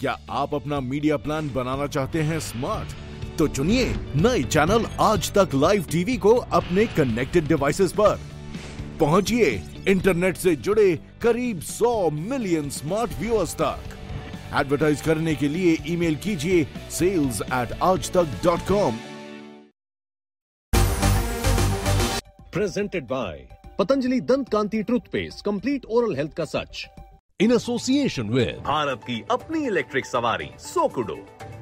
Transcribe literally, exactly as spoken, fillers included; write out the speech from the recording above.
क्या आप अपना मीडिया प्लान बनाना चाहते हैं स्मार्ट? तो चुनिए नए चैनल आज तक लाइव टीवी को अपने कनेक्टेड डिवाइसेस पर। पहुंचिए इंटरनेट से जुड़े करीब सौ मिलियन स्मार्ट व्यूअर्स तक। एडवर्टाइज करने के लिए ईमेल कीजिए सेल्स एट आज तक dot com. Presented by Patanjali Dant Kanti Toothpaste, complete oral health का सच। In association with भारत की अपनी इलेक्ट्रिक सवारी सोकुडो।